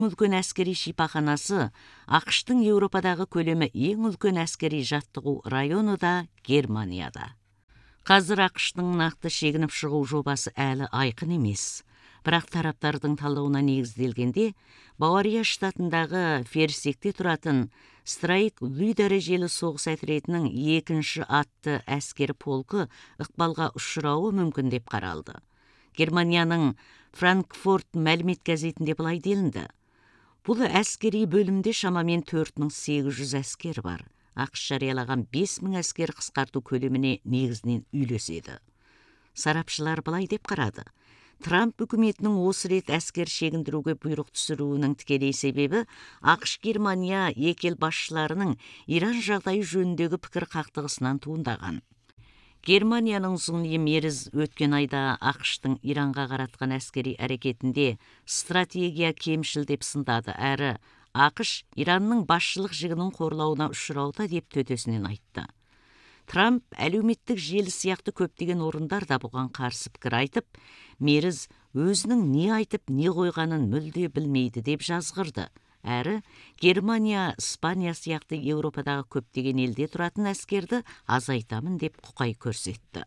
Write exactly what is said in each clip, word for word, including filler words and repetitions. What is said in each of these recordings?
үлкен әскери шипаханасы, ақштың Еуропадағы көлемі ең үлкен әскери жаттығу районы да Германияда. Қазір ақштың нақты шегініп шығу жобасы әлі айқын емес. Бірақ тараптардың талдауына негізделгенде, Бавария штатындағы Ферсекте тұратын Страйк Лүй дәрежелі соғыс әтіретінің екінші атты әскері полкы ықпалға ұшырауы мүмкін деп қаралды. Германияның Франкфурт мәлімет газетінде былай делінді: бұл әскери бөлімде шамамен төрт мың сегіз жүз әскер бар. ақш жариялаған бес мың әскер қысқарту көлеміне негізінен үйлеседі. Сарапшылар былай деп қарады: Трамп үкіметінің осы рет әскер шегіндіруге бұйрық түсіруінің тікелей себебі ақш-Германия екі ел басшыларының Иран жағдайы жөніндегі пікір қақтығысынан туындаған. Германияның Зуни Меріз өткен айда ақштың Иранға қаратқан әскери әрекетінде стратегия кемшіл деп сындады, әрі ақш Иранның басшылық жігінің қорлауына ұшырауда деп төтесінен айтты. Трамп әлеуметтік желі сияқты көптеген орындарда бұған қарсы пікір айтып, Меріз өзінің не айтып не қойғанын мүлде білмейді деп жазғырды. Әрі Германия, Испания сияқты Еуропадағы көптеген елде тұратын әскерді азайтамын деп құқай көрсетті.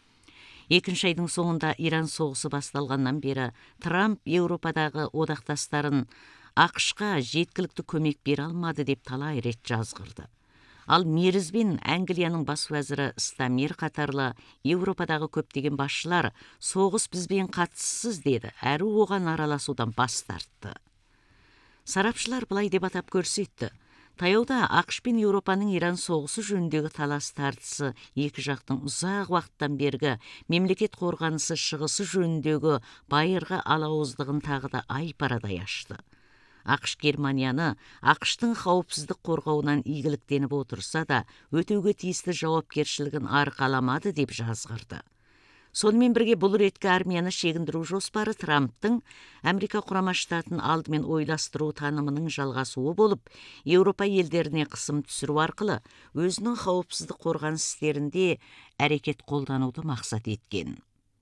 Екінші айдың соңында Иран соғысы басталғаннан бері Трамп Еуропадағы одақтастарын ақшқа жеткілікті көмек бере алмады деп талай рет жазғырды. Ал Меріз бен Англияның бас уәзірі Стамир қатарлы Еуропадағы көптеген басшылар соғыс бізбен қатыссыз деді, әрі оған араласудан бас тартты. Сарапшылар былай деп атап көрсетті: таяуда ақш пен Еуропаның Иран соғысы жөніндегі талас тартысы екі жақтың ұзақ уақыттан бергі мемлекет қорғанысы шығысы жөніндегі байырғы алауыздығын тағы да айпарадай ашты. ақш Германияны ақштың қауіпсіздік қорғауынан игіліктеніп отырса да, өтеуге тиісті жауапкершілігін арқаламады деп жазғырды. Сонымен бірге бұл реткі армияны шегіндіру жоспары Трамптың Америка құрама штатын алдымен ойластыру танымының жалғасуы болып, Еуропа елдеріне қысым түсіру арқылы өзінің қауіпсіздік қорғаныс істерінде әрекет қолдануды мақсат еткен.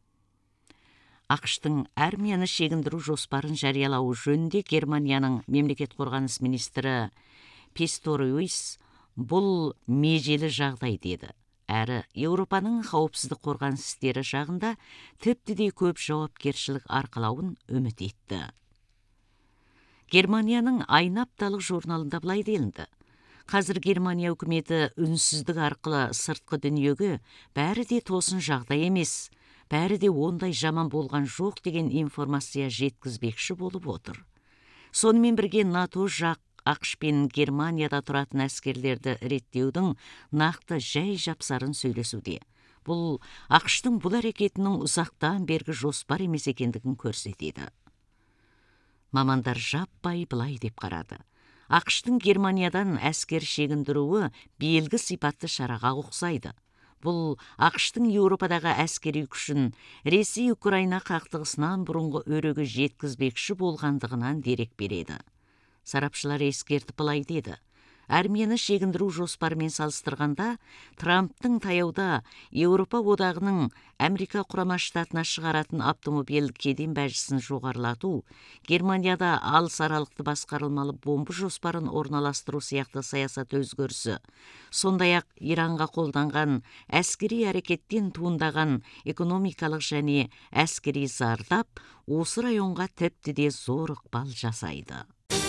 ақштың армияны шегіндіру жоспарын жариялауы жөнінде Германияның мемлекет қорғаныс министрі Писториус бұл межелі жағдай деді. Әрі Еуропаның қауіпсіздік қорғаныс істері жағында тіпті де көп жауапкершілік арқалауын үміт етті. Германияның Айна апталық журналында былай делінді: қазір Германия үкіметі үнсіздік арқылы сыртқы дүниеге бәрі де тосын жағдай емес, бәрі де ондай жаман болған жоқ деген информация жеткізбекші болып отыр. Сонымен бірге НАТО жақ ақш пен Германияда тұратын әскерлерді реттеудің нақты жай жапсарын сөйлесуде. Бұл ақштың бұл әрекетінің ұзақтан бергі жоспар емес екендігін көрсетеді. Мамандар жаппай былай деп қарады: ақштың Германиядан әскер шегіндіруі белгі сипатты шараға ұқсайды. Бұл ақштың Еуропадағы әскери күшін Ресей-Украина қақтығысынан бұрынғы өреге жеткізбекші болғандығынан дерек береді. Сарапшылар ескертіп былай деді: армияны шегіндіру жоспарымен салыстырғанда, Трамптың таяуда Еуропа одағының Америка құрама штатына шығаратын автомобиль кеден бәжісін жоғарылату, Германияда алыс аралықты басқарылмалы бомба жоспарын орналастыру сияқты саясат өзгерісі, сондай-ақ Иранға қолданған әскери әрекеттен туындаған экономикалық және әскери зардап осы районға тіпті де зор ықпал жасайды.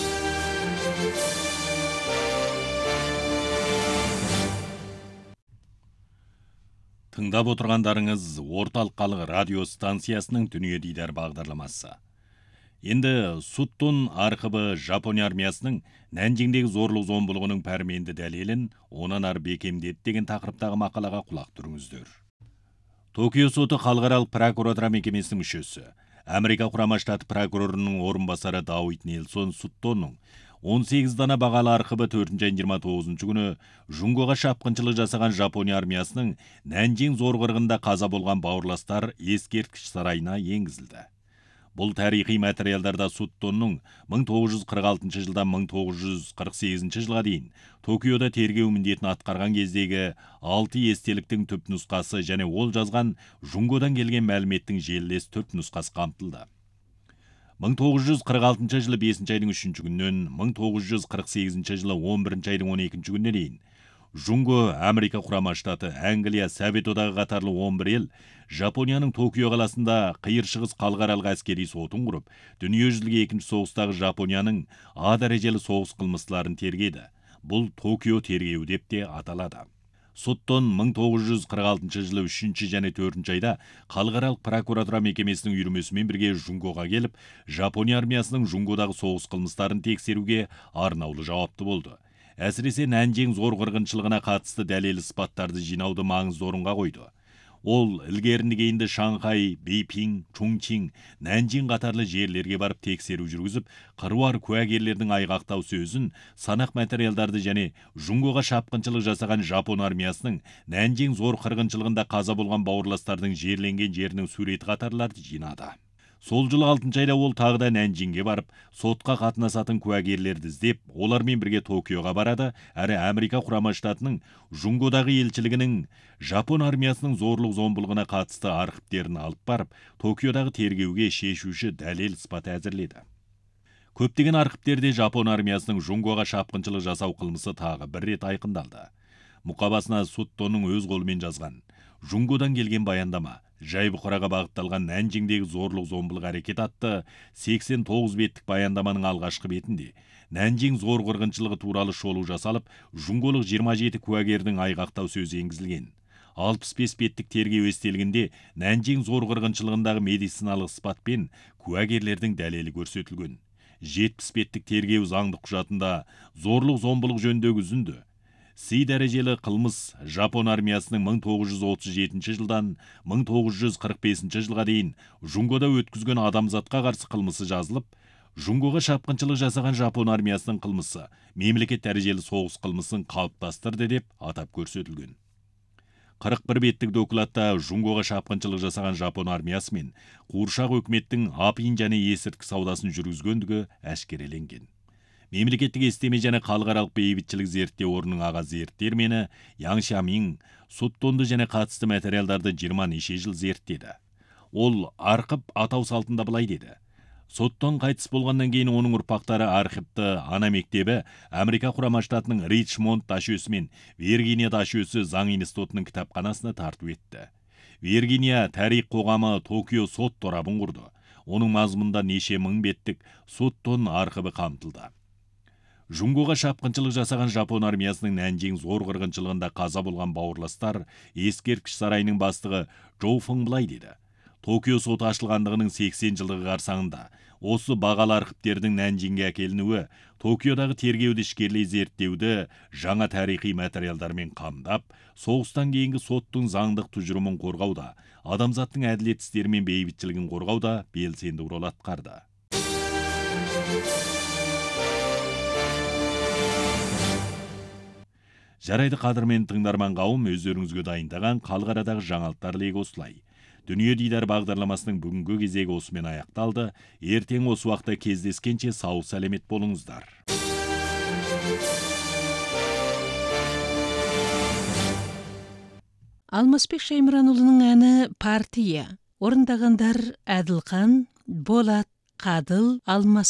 Тыңдап отырғандарыңыз орталық халық радио станциясының Дүние дидар бағдарламасы. Енді Суттун арқыбы Жапония армиясының Нанжиңдегі зорлық зомбылығының пәрменді дәлелін онан ары бекемдеді деген тақырыптағы мақалаға құлақ түріңіздер. Токио соты халықаралық прокуратура мекемесінің мүшесі, Америка құрама штаты прокурорының орынбасары Дауид Нельсон Суттонның он сегіз дана бағалы арқыбы төртінші айының жиырма тоғызыншы күні Жунгоға шапқыншылық жасаған Жапония армиясының Нанжиң зорғырғында қаза болған бауырластар ескерткіш сарайына енгізілді. Бұл тарихи материалдарда Суттонның мың тоғыз жүз қырық алтыншы жылдан мың тоғыз жүз қырық сегізінші жылға дейін Токиода тергеу міндетін атқарған кездегі алты естеліктің түп нұсқасы және ол жазған Жунгодан келген мәліметтің желілес түп нұсқасы қамтылды. мың тоғыз жүз қырық алтыншы жылы бесінші айдың үшінші күнінен мың тоғыз жүз қырық сегізінші жылы он бірінші айдың он екінші күніне дейін Жунго, Америка құрама штаты, Англия, Совет одағы қатарлы он бір ел Жапонияның Токио қаласында қиыр шығыс халықаралық әскери сотын құрып, дүниежүзілік екінші соғыстағы Жапонияның А дәрежелі соғыс қылмыстыларын тергеді. Бұл Токио тергеуі деп те аталады. Соттон мың тоғыз жүз қырық алтыншы жылы үшінші және төртінші айда халықаралық прокуратура мекемесінің үйірмесімен бірге Жунгоға келіп, Жапония армиясының Жунгодағы соғыс қылмыстарын тексеруге арнаулы жауапты болды. Әсіресе Нанжин зор қырғыншылығына қатысты дәлел іспаттарды жинауды маңызды орынға қойды. Ол ілгерінді кейінді Шанхай, Бейпин, Чунчин, Нанжин қатарлы жерлерге барып тексеру жүргізіп, қыруар куәгерлердің айғақтау сөзін, санақ материалдарды және Жунгоға шапқыншылық жасаған Жапон армиясының Нанжин зор қырғыншылығында қаза болған бауырластардың жерленген жерінің суреті қатарларды жинады. Сол жылы алтыншы айда ол тағы да Нанжинге барып, сотқа қатынасатын куәгерлерді іздеп, олармен бірге Токиоға барады, әрі Америка құрама штатының Жунгодағы елшілігінің Жапон армиясының зорлық зомбылығына қатысты архивтерін алып барып, Токиодағы тергеуге шешуші дәлел іспат әзірледі. Көптеген архивтерде Жапон армиясының Жунгоға шапқыншылық жасау қылмысы тағы бір рет айқындалды. Мұқабасына Суттоның өз қолымен жазған Жунгодан келген баяндама, жай бұқараға бағытталған Нанжиңдегі зорлық зомбылық әрекет атты сексен тоғыз беттік баяндаманың алғашқы бетінде Нанжин зор қырғыншылығы туралы шолу жасалып, Жунголық жиырма жеті куәгердің айғақтау сөзі енгізілген. алпыс бес беттік тергеу естелігінде Нанжин зор қырғыншылығындағы медициналық іспатпен куәгерлердің дәлелі көрсетілген. жетпіс беттік тергеу заңдық құжатында зорлық зомбылық жөніндегі үзінді Си дәрежелі қылмыс Жапон армиясының мың тоғыз жүз отыз жетінші жылдан мың тоғыз жүз қырық бесінші жылға дейін Жунгода өткізген адамзатқа қарсы қылмысы жазылып, Жунгоға шапқыншылық жасаған Жапон армиясының қылмысы мемлекет дәрежелі соғыс қылмысын қалыптастырды деп атап көрсетілген. қырық бір беттік докладта Жунгоға шапқыншылық жасаған Жапон армиясы мен қуыршақ өкіметтің апиын және есірткі саудасын жүргізгендігі әшкереленген. Мемлекеттік естеме және халықаралық бейбітшілік зерттеу орнының аға зерттемені Яң Шамин Суттонды және қатысты материалдарды жиырма неше жыл зерттеді. Ол арқып атау салтында былай деді: Соттон қайтыс болғаннан кейін оның ұрпақтары архивті ана мектебі Америка құрама штатының Ричмонд дашөсі мен Виргиния дашөсі заң институтының кітапханасына тарту етті. Виргиния тарих қоғамы Токио сот торабын құрды. Оның мазмұнда неше мың беттік Соттон архиві қамтылды. Жунгоға шапқыншылық жасаған Жапон армиясының Нанжин зор қырғыншылығында қаза болған бауырластар ескерткіш сарайының бастығы Жоу Фың былай деді: Токио соты ашылғандығының сексен жылдығы қарсаңында осы бағалы архивтердің Нанжинге әкелінуі Токиодағы тергеуді ішкерлей зерттеуді жаңа тарихи материалдармен қамдап, соғыстан кейінгі соттың заңдық тұжырымын қорғауда, адамзаттың әділет істері мен бейбітшілігін қорғауда белсенді рөл атқарды. Жарайды қадірмен тыңдарман қауым, өздеріңізге дайындаған халықарадағы жаңалықтар легі осылай. Дүние дидар бағдарламасының бүгінгі кезегі осымен аяқталды. Ертең осы уақытта кездескенше сау сәлемет болыңыздар. Алмасбек Шаймыранұлының әні «Партия». Орындағандар Әділхан, Болат, Қадыл, Алмас